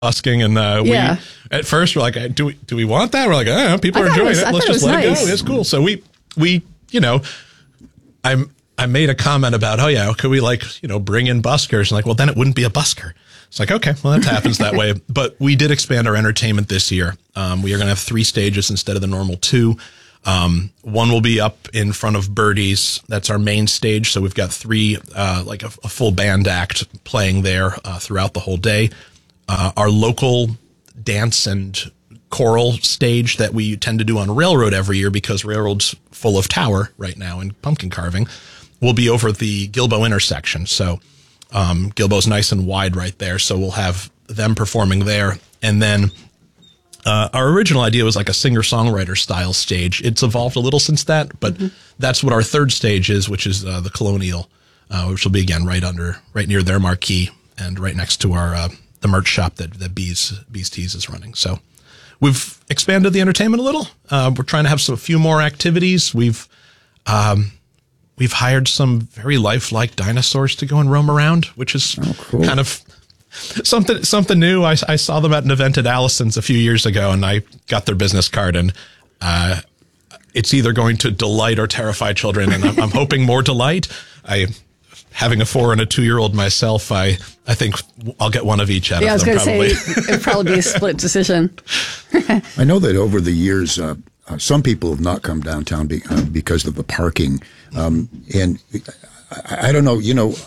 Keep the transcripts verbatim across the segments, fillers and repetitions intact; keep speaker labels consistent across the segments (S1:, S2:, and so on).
S1: busking, and uh,
S2: yeah.
S1: we at first we're like, do we do we want that? We're like, oh, people
S2: I
S1: are enjoying
S2: it, was,
S1: it.
S2: I
S1: Let's just
S2: it
S1: let
S2: nice.
S1: it go. It's cool. So we we you know, I'm I made a comment about, oh yeah, could we like you know bring in buskers? And like, well then it wouldn't be a busker. It's like, okay, well that happens that way. But we did expand our entertainment this year. Um, we are going to have three stages instead of the normal two. Um, one will be up in front of Birdie's. That's our main stage. So we've got three, uh, like a, a full band act playing there, uh, throughout the whole day. Uh, our local dance and choral stage that we tend to do on Railroad every year because Railroad's full of tower right now and pumpkin carving will be over at the Gilbo intersection. So, um, Gilbo's nice and wide right there. So we'll have them performing there. And then Uh, our original idea was like a singer-songwriter style stage. It's evolved a little since that, but mm-hmm. that's what our third stage is, which is uh, the Colonial, uh, which will be again right under, right near their marquee and right next to our uh, the merch shop that that Bees Bees Tees is running. So we've expanded the entertainment a little. Uh, we're trying to have some a few more activities. We've um, we've hired some very lifelike dinosaurs to go and roam around, which is oh, cool. kind of. Something something new. I, I saw them at an event at Allison's a few years ago, and I got their business card, and uh, it's either going to delight or terrify children, and I'm, I'm hoping more delight. I, having a four and a two-year-old myself, I, I think I'll get one of each out
S2: yeah,
S1: of them.
S2: I was going to say, it'd probably be a split decision.
S3: I know that over the years, uh, uh, some people have not come downtown be, uh, because of the parking, um, and I, I don't know, you know,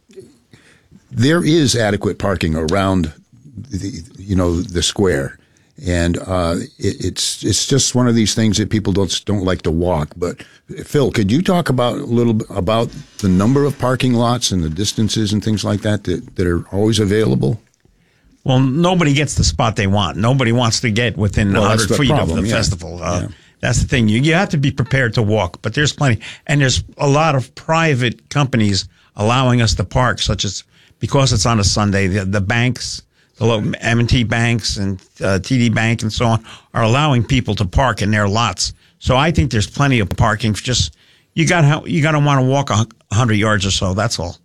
S3: there is adequate parking around the, you know, the square, and uh, it, it's it's just one of these things that people don't don't like to walk. But Phil, could you talk about a little bit about the number of parking lots and the distances and things like that that, that are always available?
S4: Well, nobody gets the spot they want. Nobody wants to get within
S3: well,
S4: one hundred feet
S3: problem,
S4: of the
S3: yeah.
S4: festival. Uh,
S3: yeah.
S4: That's the thing. You you have to be prepared to walk, but there's plenty, and there's a lot of private companies allowing us to park, such as. Because it's on a Sunday, the, the banks, the M and T banks and uh, T D Bank and so on are allowing people to park in their lots. So I think there's plenty of parking. For just you got you got to want to walk a hundred yards or so. That's all.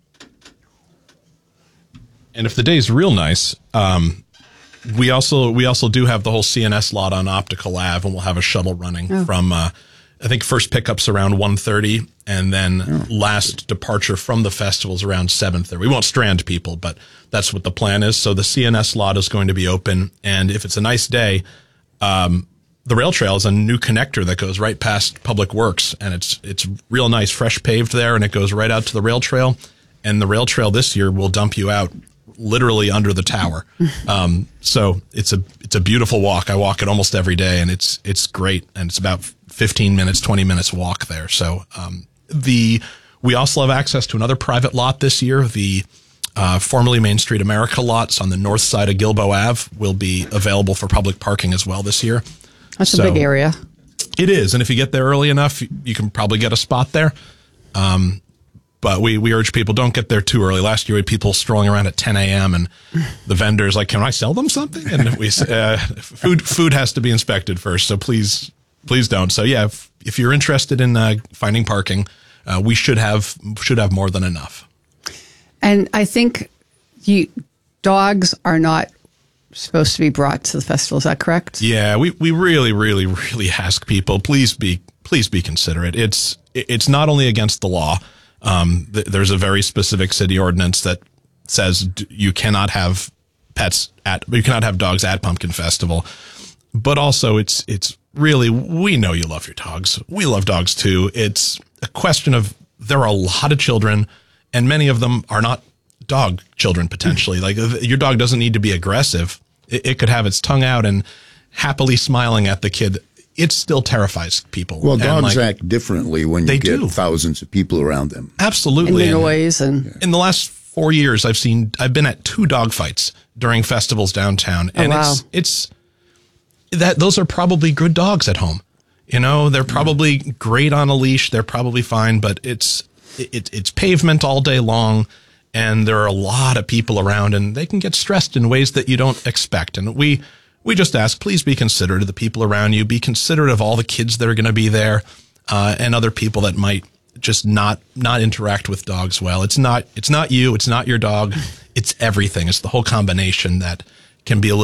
S1: And if the day's real nice, um, we also we also do have the whole C N S lot on Optical Ave, and we'll have a shuttle running oh. from. Uh, I think first pickup's around one thirty, and then oh. last departure from the festival is around seven thirty. We won't strand people, but that's what the plan is. So the C N S lot is going to be open, and if it's a nice day, um, the rail trail is a new connector that goes right past Public Works, and it's it's real nice, fresh paved there, and it goes right out to the rail trail. And the rail trail this year will dump you out literally under the tower. Um, so it's a it's a beautiful walk. I walk it almost every day, and it's it's great, and it's about fifteen minutes, twenty minutes walk there. So, um, the, we also have access to another private lot this year. The, uh, formerly Main Street America lots on the north side of Gilbo Ave will be available for public parking as well this year.
S2: That's
S1: so,
S2: a big area.
S1: It is. And if you get there early enough, you, you can probably get a spot there. Um, but we, we urge people, don't get there too early. Last year we had people strolling around at ten a.m. and the vendors like, can I sell them something? And we, uh, food, food has to be inspected first. So please, Please don't. So yeah, if, if you're interested in uh, finding parking, uh, we should have should have more than enough.
S2: And I think you, dogs are not supposed to be brought to the festival. Is that correct?
S1: Yeah, we, we really, really, really ask people, please be please be considerate. It's it's not only against the law. Um, th- there's a very specific city ordinance that says d- you cannot have pets at you cannot have dogs at Pumpkin Festival. But also, it's it's really, we know you love your dogs. We love dogs too. It's a question of there are a lot of children, and many of them are not dog children potentially. Like your dog doesn't need to be aggressive. It, it could have its tongue out and happily smiling at the kid. It still terrifies people.
S3: Well, dogs
S1: like,
S3: act differently when you get do. thousands of people around them.
S1: Absolutely.
S2: And the noise and
S1: in the last four years, I've seen I've been at two dog fights during festivals downtown, and
S2: oh, wow.
S1: it's it's. That those are probably good dogs at home. You know, they're probably great on a leash. They're probably fine, but it's it, it's pavement all day long, and there are a lot of people around, and they can get stressed in ways that you don't expect. And we we just ask, please be considerate of the people around you. Be considerate of all the kids that are going to be there, uh, and other people that might just not not interact with dogs well. It's not it's not you. It's not your dog. It's everything. It's the whole combination that can be a little